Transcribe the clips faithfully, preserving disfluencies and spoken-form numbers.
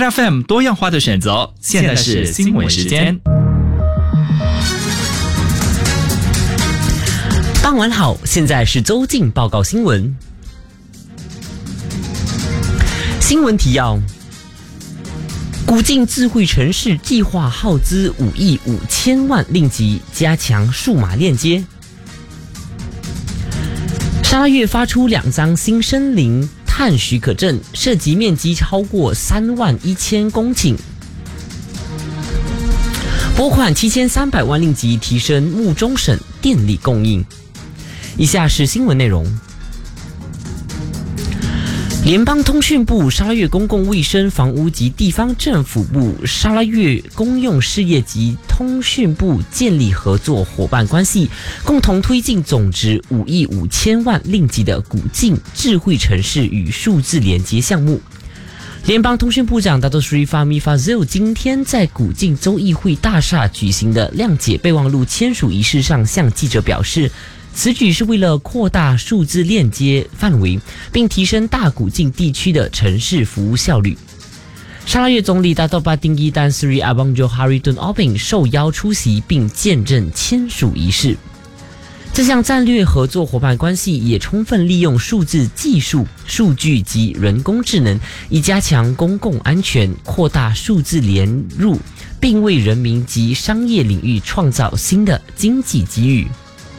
F M 多样化的选择，现在是新闻时间。 傍晚好，现在是周进报告新闻。新闻提要：古晋智慧城市计划耗资五亿五千万令吉加强数码链接。沙拉越发出两张新森林碳许可证，涉及面积超过三万一千公顷。拨款七千三百万令吉提升木中省电力供应。以下是新闻内容。联邦通讯部、沙拉越公共卫生、房屋及地方政府部、沙拉越公用事业及通讯部建立合作伙伴关系，共同推进总值五亿五千万令吉的古晋智慧城市与数字连接项目。联邦通讯部长 Dato Sri Fahmi Fadzil 今天在古晋州议会大厦举行的谅解备忘录签署仪式上向记者表示，此举是为了扩大数字链接范围，并提升大古晋地区的城市服务效率。沙拉越总理 Dato Patinggi Tan Sri Abang Johari Tun Oping 受邀出席并见证签署仪式。这项战略合作伙伴关系也充分利用数字技术、数据及人工智能，以加强公共安全，扩大数字连入，并为人民及商业领域创造新的经济机遇。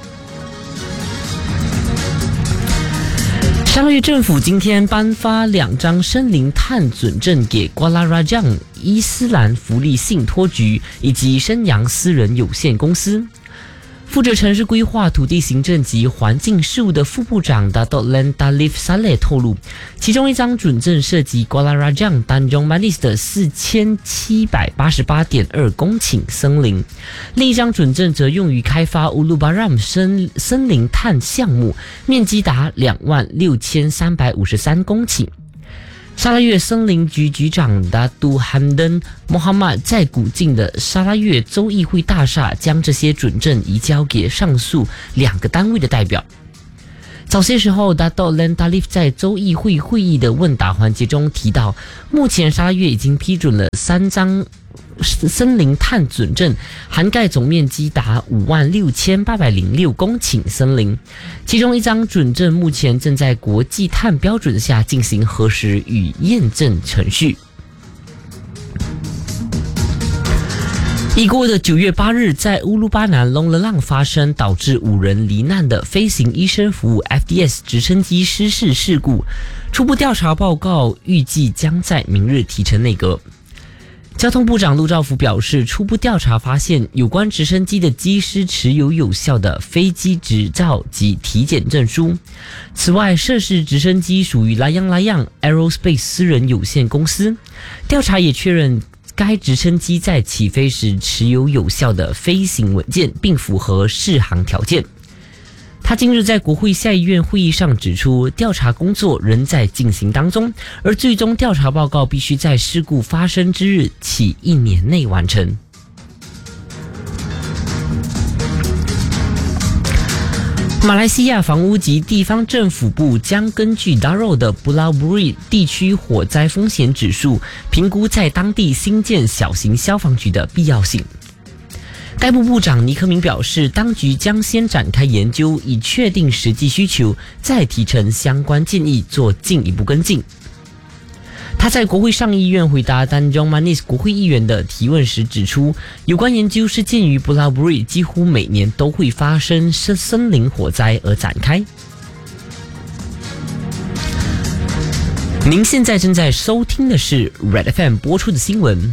沙拉越政府今天颁发两张森林碳准证给Kuala Rajang伊斯兰福利信托局以及申阳私人有限公司。负责城市规划、土地行政及环境事务的副部长 Dato Len Talif Saleh 透露，其中一张准证涉及 Kuala Rajang Tanjung Manis 的四千七百八十八点二公顷森林，另一张准证则用于开发 Ulu Baram 森森林碳项目，面积达两万六千三百五十三公顷。沙拉越森林局局长达杜罕登穆罕默在古晋的沙拉越州议会大厦将这些准证移交给上述两个单位的代表。早些时候，达杜兰达利夫在州议会会议的问答环节中提到，目前沙拉越已经批准了三张森林碳准证，涵盖总面积达五万六千八百零六公顷森林，其中一张准证目前正在国际碳标准下进行核实与验证程序。已过的九月八日，在乌鲁巴南隆勒浪发生导致五人罹难的飞行医生服务 F D S 直升机失事事故，初步调查报告预计将在明日提呈内阁。交通部长陆兆福表示，初步调查发现，有关直升机的机师持有有效的飞机执照及体检证书。此外，涉事直升机属于莱阳莱阳 Aerospace 私人有限公司。调查也确认，该直升机在起飞时持有有效的飞行文件，并符合适航条件。他近日在国会下议院会议上指出，调查工作仍在进行当中，而最终调查报告必须在事故发生之日起一年内完成。马来西亚房屋及地方政府部将根据 Darul 的 Pulau Buri 地区火灾风险指数，评估在当地新建小型消防局的必要性。该部部长尼克明表示，当局将先展开研究，以确定实际需求，再提呈相关建议做进一步跟进。他在国会上议院回答 Tanjung Manis 国会议员的提问时指出，有关研究是鉴于 Pulau Buri 几乎每年都会发生森林火灾而展开。您现在正在收听的是 Red F M 播出的新闻。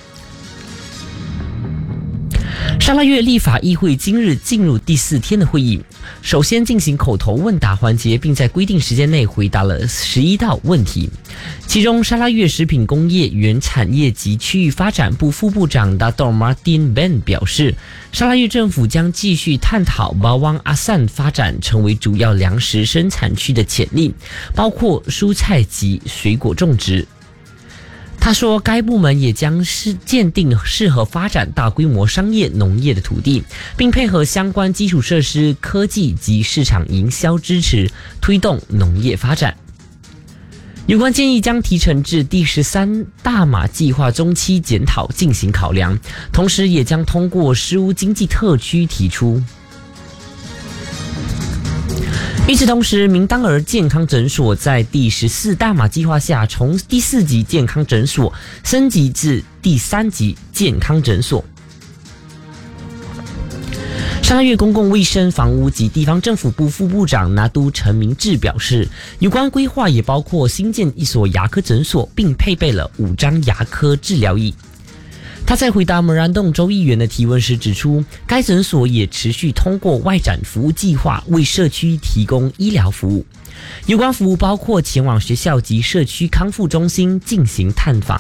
沙拉越立法议会今日进入第四天的会议，首先进行口头问答环节，并在规定时间内回答了十一道问题。其中，沙拉越食品工业原产业及区域发展部副部长 Dato Martin Ben 表示，沙拉越政府将继续探讨巴旺阿散发展成为主要粮食生产区的潜力，包括蔬菜及水果种植。他说，该部门也将是鉴定适合发展大规模商业农业的土地，并配合相关基础设施、科技及市场营销支持，推动农业发展。 有关建议将提呈至第十三大马计划中期检讨进行考量，同时也将通过失污经济特区提出。与此同时，明当儿健康诊所在第十四大马计划下，从第四级健康诊所升级至第三级健康诊所。上个月，公共卫生、房屋及地方政府部副部长拿督陈明志表示，有关规划也包括新建一所牙科诊所，并配备了五张牙科治疗椅。他在回答莫然洞州议员的提问时指出，该诊所也持续通过外展服务计划为社区提供医疗服务，有关服务包括前往学校及社区康复中心进行探访。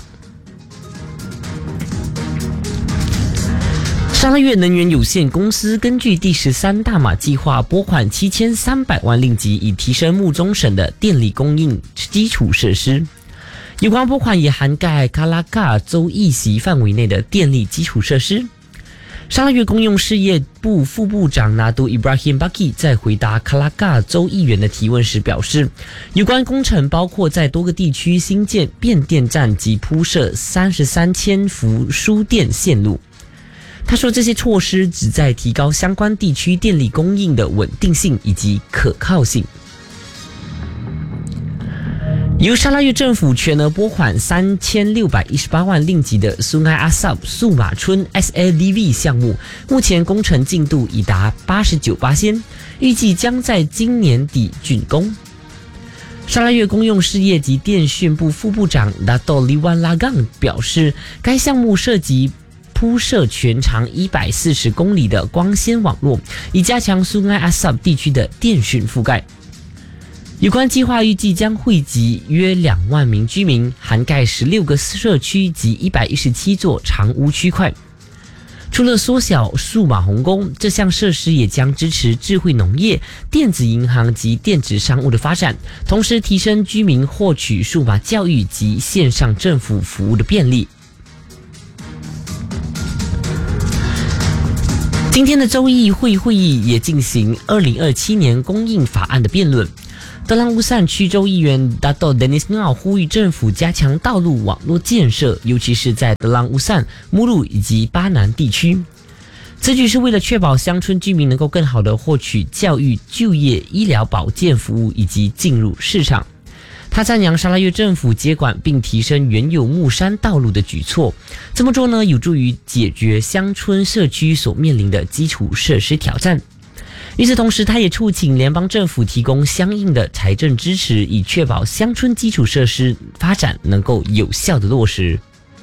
上个月，能源有限公司根据第十三大马计划拨款七千三百万令吉，以提升木中省的电力供应基础设施。有关拨款也涵盖卡拉嘎州议席范围内的电力基础设施。上个月，公用事业部副部长拿督 Ibrahim Baki 在回答卡拉嘎州议员的提问时表示，有关工程包括在多个地区新建变电站及铺设三十三千伏输电线路。他说，这些措施旨在提高相关地区电力供应的稳定性以及可靠性。由沙拉越政府全额拨款三千六百一十八万令吉的苏埃阿萨布数码村 S A D V 项目，目前工程进度已达 百分之八十九， 预计将在今年底竣工。沙拉越公用事业及电讯部副部长达多利万拉杠表示，该项目涉及铺设全长一百四十公里的光纤网络，以加强苏埃阿萨布地区的电讯覆盖。有关计划预计将惠及约两万名居民，涵盖十六个社区及一百一十七座长屋区块。除了缩小数码鸿沟，这项设施也将支持智慧农业、电子银行及电子商务的发展，同时提升居民获取数码教育及线上政府服务的便利。今天的州议会会议也进行二零二七年供应法案的辩论。德朗乌散区州议员达多 Dennis Ngau 呼吁政府加强道路网络建设，尤其是在德朗乌散、穆鲁以及巴南地区。此举是为了确保乡村居民能够更好地获取教育、就业、医疗保健服务以及进入市场。他赞扬沙拉越政府接管并提升原有木山道路的举措，这么做呢，有助于解决乡村社区所面临的基础设施挑战。与此同时，他也促请联邦政府提供相应的财政支持，以确保乡村基础设施发展能够有效的落实。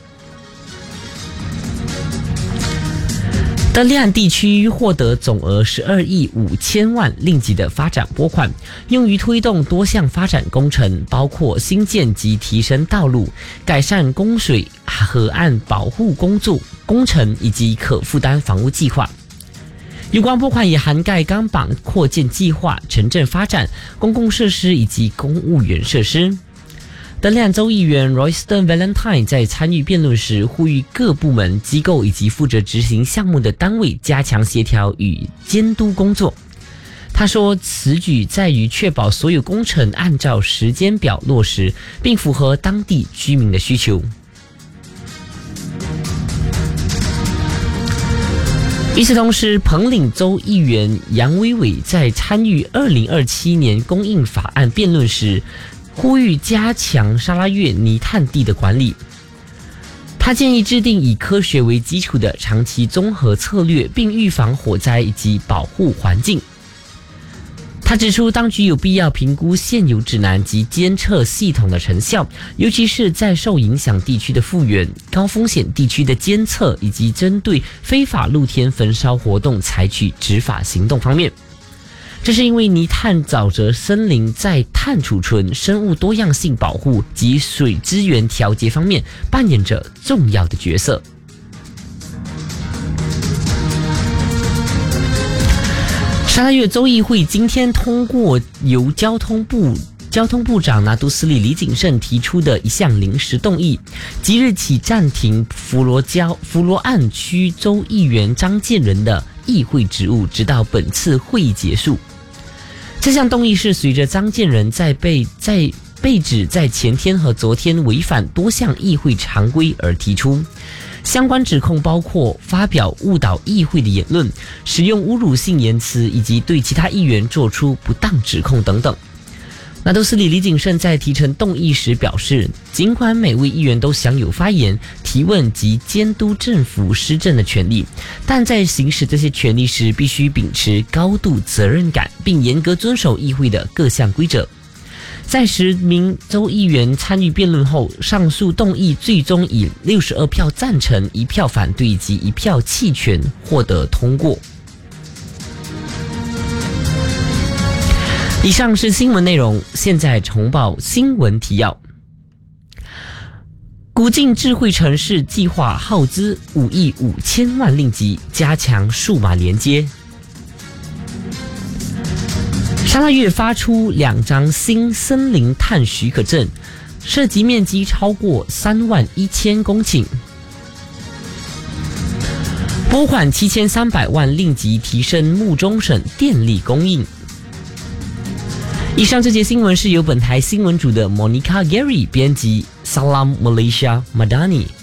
德利安地区获得总额十二亿五千万令吉的发展拨款，用于推动多项发展工程，包括新建及提升道路、改善供水、河岸保护工作工程以及可负担房屋计划。有关拨款也涵盖钢板扩建计划、城镇发展、公共设施以及公务员设施。德利安州议员 Royston Valentine 在参与辩论时呼吁各部门、机构以及负责执行项目的单位加强协调与监督工作。他说，此举在于确保所有工程按照时间表落实，并符合当地居民的需求。与此同时，彭岭州议员杨伟伟在参与二零二七年供应法案辩论时，呼吁加强沙拉越泥炭地的管理。他建议制定以科学为基础的长期综合策略，并预防火灾以及保护环境。他指出，当局有必要评估现有指南及监测系统的成效，尤其是在受影响地区的复原、高风险地区的监测，以及针对非法露天焚烧活动采取执法行动方面。这是因为泥炭沼泽森林在碳储存、生物多样性保护及水资源调节方面扮演着重要的角色。沙拉越州议会今天通过由交通部交通部长拿督斯里李景胜提出的一项临时动议，即日起暂停佛罗交佛罗岸区州议员张建仁的议会职务，直到本次会议结束。这项动议是随着张建仁在被在被指在前天和昨天违反多项议会常规而提出。相关指控包括发表误导议会的言论、使用侮辱性言辞以及对其他议员做出不当指控等等。拿督斯里李景胜在提呈动议时表示，尽管每位议员都享有发言、提问及监督政府施政的权利，但在行使这些权利时必须秉持高度责任感，并严格遵守议会的各项规则。在十名州议员参与辩论后，上述动议最终以六十二票赞成、一票反对及一票弃权获得通过。以上是新闻内容，现在重报新闻提要。古晋智慧城市计划耗资五亿五千万令吉，加强数码连接。沙拉越发出两张新森林碳许可证，涉及面积超过三万一千公顷，拨款七千三百万令吉，提升木中省电力供应。以上这节新闻是由本台新闻组的 Monica Gary 编辑 Salam Malaysia Madani。